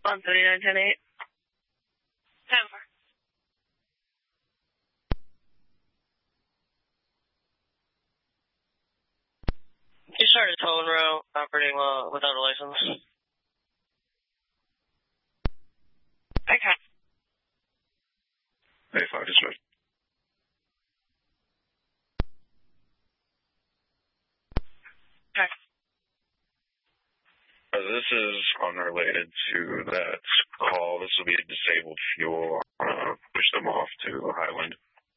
On 3910-8. 10-4. You started towing route, operating without a license. Okay. Hey, 5 dispatch. Okay. This is unrelated to that call. This will be a disabled fuel. Push them off to Highland.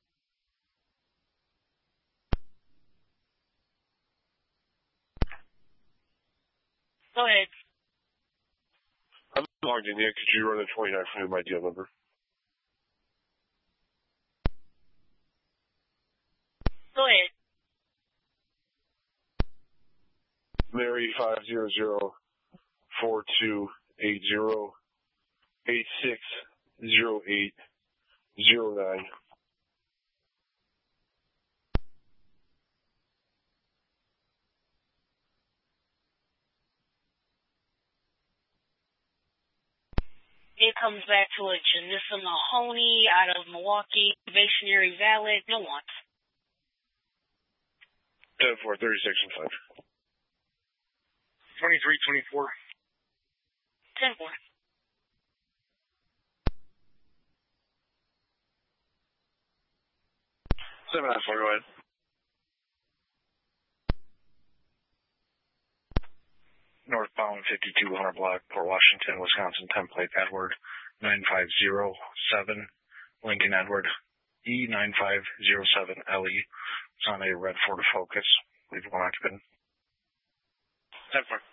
Go ahead. I'm logged in here. Could you run a 29 for me, my deal number? Go ahead. Mary 500-4280-860809. It comes back to a Janissa Mahoney out of Milwaukee, probationary valid, no wants. 10-4, 36 and 5. 2324. 10-4. 7-4, go ahead. Northbound 5200 block, Port Washington, Wisconsin, template Edward 9507, Lincoln Edward E9507LE. It's on a red Ford Focus. Leave one occupant. 10-4.